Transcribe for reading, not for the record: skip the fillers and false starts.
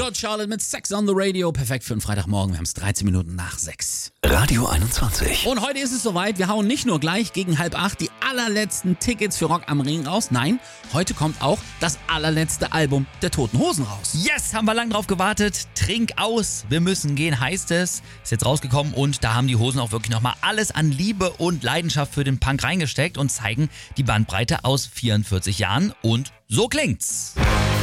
George Charlotte mit Sex on the Radio. Perfekt für einen Freitagmorgen. Wir haben es 13 Minuten nach 6. Radio 21. Und heute ist es soweit. Wir hauen nicht nur gleich gegen 7:30 die allerletzten Tickets für Rock am Ring raus. Nein, heute kommt auch das allerletzte Album der Toten Hosen raus. Yes, haben wir lang drauf gewartet. Trink aus, wir müssen gehen, heißt es. Ist jetzt rausgekommen und da haben die Hosen auch wirklich nochmal alles an Liebe und Leidenschaft für den Punk reingesteckt und zeigen die Bandbreite aus 44 Jahren und so klingt's.